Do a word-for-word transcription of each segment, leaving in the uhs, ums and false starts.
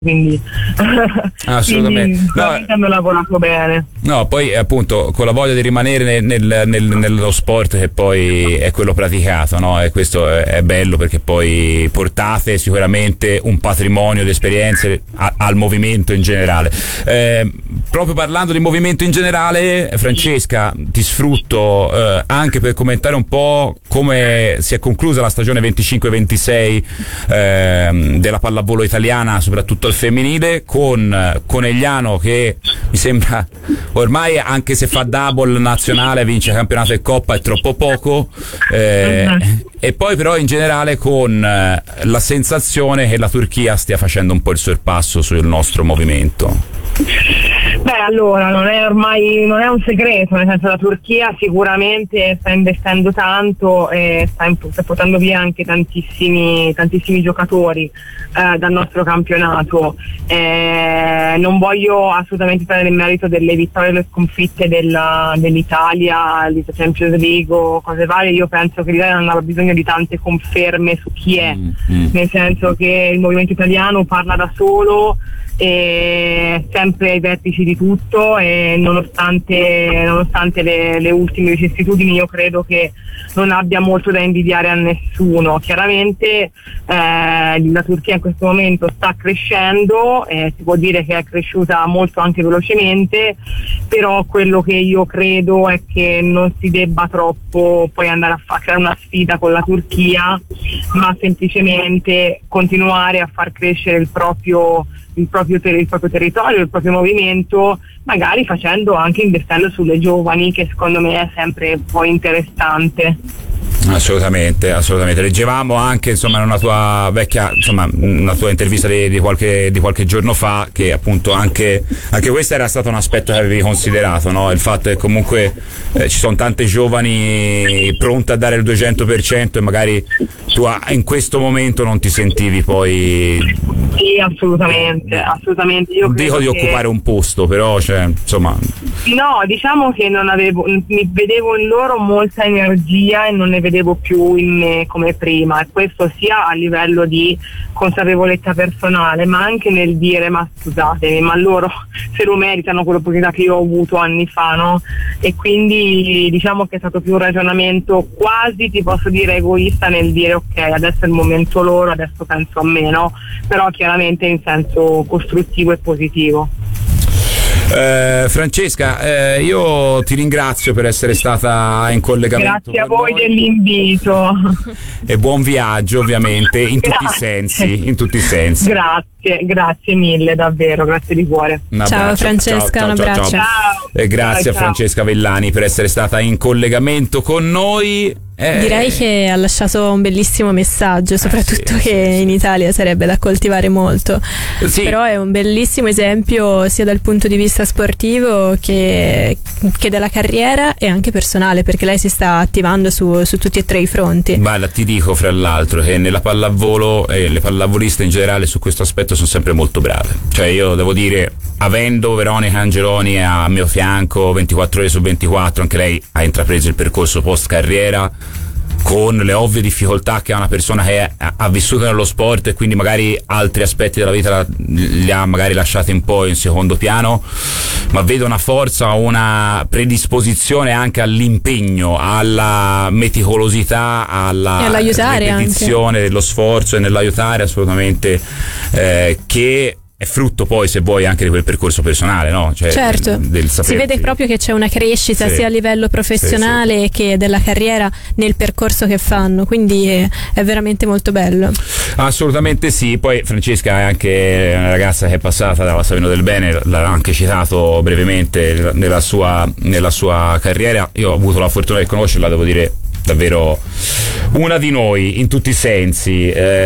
quindi assolutamente quindi, no, hanno lavorato bene. No, poi appunto con la voglia di rimanere nel, nel, nel, nello sport che poi è quello praticato, no? E questo è, è bello perché poi portate sicuramente un patrimonio di esperienze a, al movimento in generale. Eh, proprio parlando di movimento in generale, Francesca, ti sfrutto eh, anche per commentare un po' come si è conclusa la stagione venticinque ventisei eh, della pallavolo italiana, soprattutto al femminile, con Conegliano che mi sembra ormai, anche se fa double nazionale, vince campionato e coppa, è troppo poco, eh, uh-huh. E poi però in generale con eh, la sensazione che la Turchia stia facendo un po' il sorpasso sul nostro movimento. Beh, allora, non è ormai non è un segreto, nel senso la Turchia sicuramente sta investendo tanto e sta, sta portando via anche tantissimi tantissimi giocatori eh, dal nostro campionato. Eh, non voglio assolutamente fare nel merito delle vittorie e le sconfitte della, dell'Italia, di Champions League o cose varie. Io penso che l'Italia non aveva bisogno di tante conferme su chi è, mm-hmm. nel senso che il movimento italiano parla da solo, e sempre ai vertici di tutto, e nonostante, nonostante le, le ultime vicissitudini io credo che non abbia molto da invidiare a nessuno. Chiaramente eh, la Turchia in questo momento sta crescendo, eh, si può dire che è cresciuta molto anche velocemente, però quello che io credo è che non si debba troppo poi andare a, fa- a creare una sfida con la Turchia, ma semplicemente continuare a far crescere il proprio Il proprio, ter- il proprio territorio, il proprio movimento, magari facendo anche, investendo sulle giovani, che secondo me è sempre poi interessante. Assolutamente, assolutamente. Leggevamo anche insomma in una tua vecchia, insomma, una tua intervista di, di qualche di qualche giorno fa, che appunto anche anche questo era stato un aspetto che avevi considerato, no? Il fatto che comunque eh, ci sono tante giovani pronte a dare il duecento per cento e magari tu in questo momento non ti sentivi poi. Sì, assolutamente, assolutamente. Io non dico di che... occupare un posto, però cioè, insomma. No, diciamo che non avevo, mi vedevo in loro molta energia e non ne vedevo più in me come prima, e questo sia a livello di consapevolezza personale, ma anche nel dire ma scusatemi, ma loro se lo meritano quell'opportunità che io ho avuto anni fa, no? E quindi diciamo che è stato più un ragionamento quasi, ti posso dire, egoista, nel dire ok, adesso è il momento loro, adesso penso a me, no? Però chiaramente in senso costruttivo e positivo. Eh, Francesca, eh, io ti ringrazio per essere stata in collegamento. Grazie a voi noi. Dell'invito. E buon viaggio, ovviamente, in grazie. tutti i sensi, in tutti i sensi. Grazie, grazie mille, davvero, grazie di cuore. Un ciao abbraccio. Francesca, ciao, un ciao, abbraccio. Ciao. Ciao. E grazie ciao, a Francesca Villani per essere stata in collegamento con noi. Eh, Direi che ha lasciato un bellissimo messaggio, soprattutto eh sì, che sì, in Italia sarebbe da coltivare molto. Sì. Però è un bellissimo esempio sia dal punto di vista sportivo che, che della carriera e anche personale, perché lei si sta attivando su, su tutti e tre i fronti. Guarda, ti dico fra l'altro che nella pallavolo e eh, le pallavoliste in generale su questo aspetto sono sempre molto brave. Cioè io devo dire, avendo Veronica Angeloni a mio fianco ventiquattro ore su ventiquattro, anche lei ha intrapreso il percorso post carriera con le ovvie difficoltà che ha una persona che è, ha vissuto nello sport e quindi magari altri aspetti della vita la, li ha magari lasciati un po' in secondo piano, ma vedo una forza, una predisposizione anche all'impegno, alla meticolosità, alla ripetizione anche dello sforzo e nell'aiutare assolutamente, eh, che è frutto poi, se vuoi, anche di quel percorso personale, no? Cioè, certo, del si vede proprio che c'è una crescita sì. sia a livello professionale sì, sì. che della carriera nel percorso che fanno, quindi è, è veramente molto bello. Assolutamente sì. Poi Francesca è anche una ragazza che è passata dalla Savino del Bene, l'ha anche citato brevemente nella sua, nella sua carriera. Io ho avuto la fortuna di conoscerla, devo dire davvero una di noi in tutti i sensi.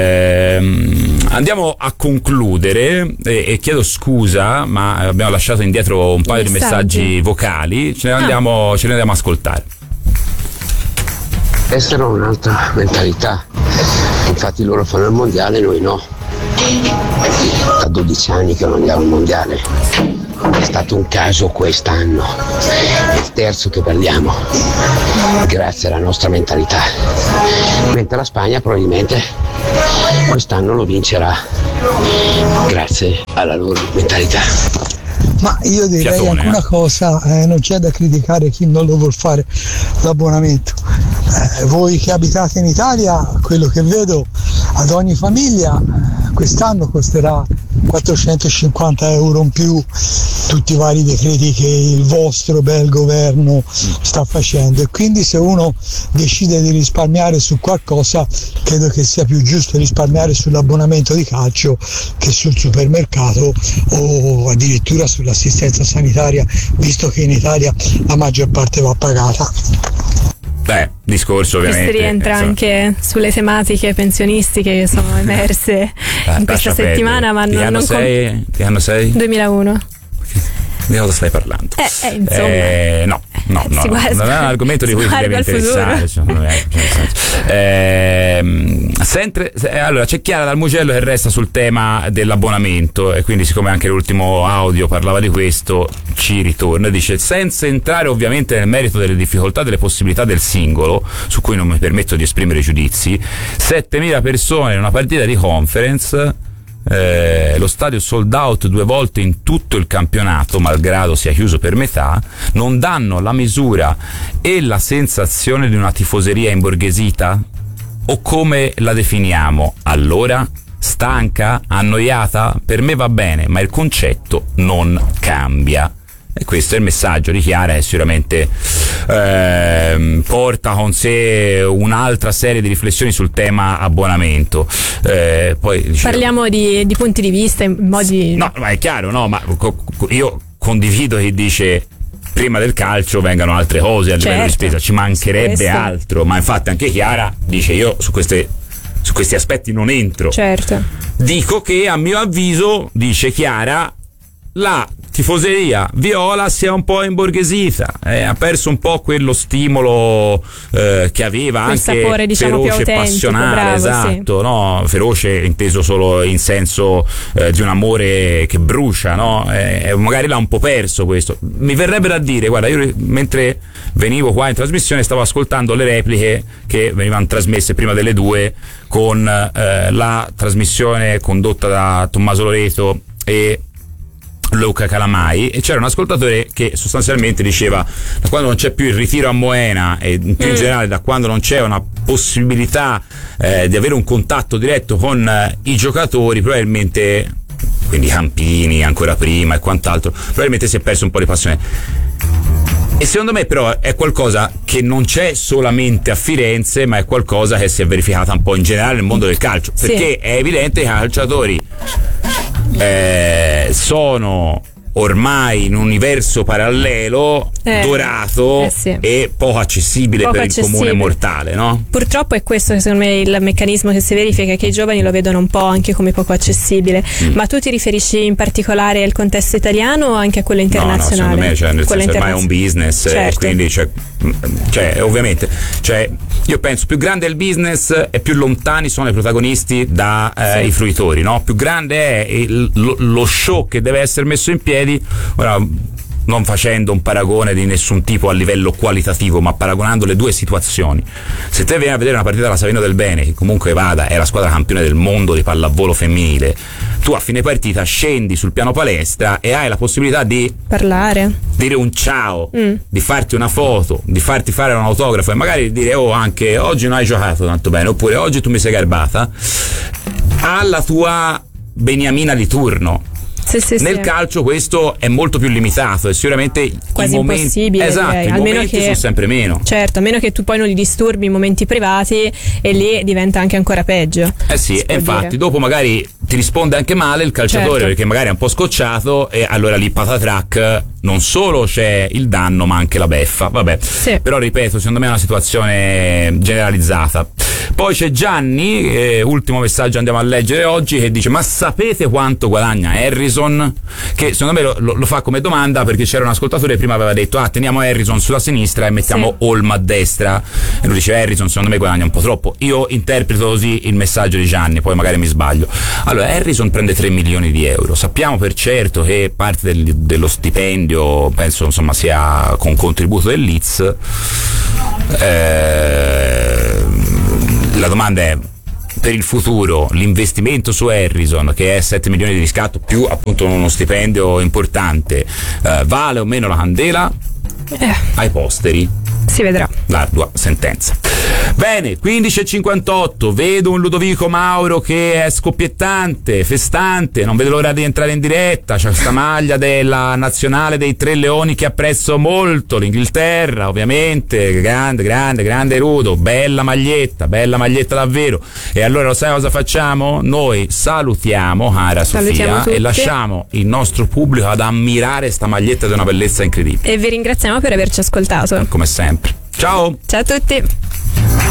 Ehm, andiamo a concludere e, e chiedo scusa, ma abbiamo lasciato indietro un paio messaggi. di messaggi vocali, ce ne andiamo, ah. ce ne andiamo a ascoltare. Estera ha un'altra mentalità, infatti loro fanno il mondiale, noi no. Da dodici anni che non andiamo al mondiale, è stato un caso quest'anno, è il terzo che perdiamo grazie alla nostra mentalità, mentre la Spagna probabilmente quest'anno lo vincerà. grazie alla loro mentalità. Ma io direi Fiatone, anche una eh. cosa, eh, non c'è da criticare chi non lo vuol fare l'abbonamento. Eh, voi che abitate in Italia, quello che vedo ad ogni famiglia eh, quest'anno costerà quattrocentocinquanta euro in più tutti i vari decreti che il vostro bel governo sta facendo, e quindi se uno decide di risparmiare su qualcosa credo che sia più giusto risparmiare sull'abbonamento di calcio che sul supermercato o addirittura sull'assistenza sanitaria, visto che in Italia la maggior parte va pagata. Beh, discorso ovviamente. Questo rientra insomma. anche sulle tematiche pensionistiche che sono emerse Eh, in questa lascia settimana, perdere. ma Di non, anno non com- sei? Di anno sei? duemilauno. Di cosa stai parlando? Eh, eh, insomma. Eh, no, no, no, Si no, guarda- non è un argomento di cui si si deve guarda al interessare. futuro. Secondo me, cioè, nel senso. Ehm, sempre, eh, allora, c'è Chiara dal Mugello che resta sul tema dell'abbonamento, e quindi, siccome anche l'ultimo audio parlava di questo, ci ritorna. Dice: senza entrare ovviamente nel merito delle difficoltà, delle possibilità del singolo, su cui non mi permetto di esprimere giudizi, settemila persone in una partita di conference. Eh, lo stadio sold out due volte in tutto il campionato, malgrado sia chiuso per metà, non danno la misura e la sensazione di una tifoseria imborghesita? O come la definiamo allora? Stanca? Annoiata? Per me va bene, ma il concetto non cambia. E questo è il messaggio di Chiara, che sicuramente eh, porta con sé un'altra serie di riflessioni sul tema abbonamento. Eh, poi dicevo, Parliamo di, di punti di vista in modi. no, ma è chiaro, no, ma co- co- io condivido chi dice prima del calcio vengano altre cose a livello di Certo. spesa, ci mancherebbe Questo. altro, ma infatti anche Chiara dice: io su queste su questi aspetti non entro. Certo. Dico che, a mio avviso, dice Chiara, la tifoseria viola si è un po' imborghesita, eh, ha perso un po' quello stimolo eh, che aveva, Quel anche sapore, diciamo, più feroce e autentico, passionale, bravo, esatto, no? Feroce inteso solo in senso eh, di un amore che brucia, no? Eh, magari l'ha un po' perso questo. Mi verrebbe da dire, guarda, io mentre venivo qua in trasmissione stavo ascoltando le repliche che venivano trasmesse prima delle due con eh, la trasmissione condotta da Tommaso Loreto e Luca Calamai, e c'era un ascoltatore che sostanzialmente diceva: da quando non c'è più il ritiro a Moena, e più in Mm. generale da quando non c'è una possibilità eh, di avere un contatto diretto con eh, i giocatori, probabilmente, quindi Campini ancora prima e quant'altro, probabilmente si è perso un po' di passione. E secondo me però è qualcosa che non c'è solamente a Firenze, ma è qualcosa che si è verificata un po' in generale nel mondo del calcio, Sì. perché è evidente che i calciatori eh, sono ormai in un universo parallelo, Eh, dorato eh sì. e poco accessibile Poco per il comune accessibile. mortale, no? Purtroppo è questo, secondo me, il meccanismo che si verifica, che i giovani lo vedono un po' anche come poco accessibile. Mm. Ma tu ti riferisci in particolare al contesto italiano o anche a quello No, no, internazionale? secondo me, cioè, nel Quello senso, ormai è un internazionale. business, Certo. e quindi cioè, cioè, ovviamente, cioè, io penso più grande è il business e più lontani sono i protagonisti dai eh, Sì. i fruitori, no? Più grande è il- lo, lo show che deve essere messo in piedi. Ora, non facendo un paragone di nessun tipo a livello qualitativo, ma paragonando le due situazioni. Se te vieni a vedere una partita della Savino del Bene, che comunque vada, è la squadra campione del mondo di pallavolo femminile, tu a fine partita scendi sul piano palestra e hai la possibilità di Parlare. dire un ciao, Mm. di farti una foto, di farti fare un autografo e magari dire: oh, anche oggi non hai giocato tanto bene, oppure oggi tu mi sei garbata, alla tua beniamina di turno. Sì, sì, Nel sì. calcio questo è molto più limitato e sicuramente Quasi i momenti, impossibile, esatto, direi. i Almeno momenti che- sono sempre meno. Certo, a meno che tu poi non li disturbi in momenti privati, e lì diventa anche ancora peggio. Eh sì, si e può infatti dire. dopo magari ti risponde anche male il calciatore, Certo. perché magari è un po' scocciato, e allora lì patatrac, non solo c'è il danno ma anche la beffa. Vabbè, Sì. però ripeto, secondo me è una situazione generalizzata. Poi c'è Gianni, eh, ultimo messaggio andiamo a leggere oggi, che dice: ma sapete quanto guadagna Harrison? Che secondo me lo, lo- lo fa come domanda, perché c'era un ascoltatore che prima aveva detto: ah, teniamo Harrison sulla sinistra e mettiamo Sì. Olmo a destra, e lui dice: Harrison secondo me guadagna un po' troppo. Io interpreto così il messaggio di Gianni, poi magari mi sbaglio. Allora, Harrison prende tre milioni di euro, sappiamo per certo che parte del- dello stipendio penso insomma sia con contributo del Leeds. Eh, la domanda è: per il futuro l'investimento su Harrison, che è sette milioni di riscatto più appunto uno stipendio importante, eh, vale o meno la candela? Eh. Ai posteri Si vedrà. L'ardua sentenza. Bene, quindici e cinquantotto, vedo un Ludovico Mauro che è scoppiettante, festante, non vedo l'ora di entrare in diretta, c'è questa maglia della nazionale dei Tre Leoni che apprezzo molto, l'Inghilterra ovviamente, grande, grande, grande Rudo, bella maglietta, bella maglietta davvero. E allora lo sai cosa facciamo? Noi salutiamo, cara Salutiamo Sofia, tutti. e lasciamo il nostro pubblico ad ammirare sta maglietta di una bellezza incredibile. E vi ringraziamo per averci ascoltato. Come sempre. Ciao! Ciao a tutti!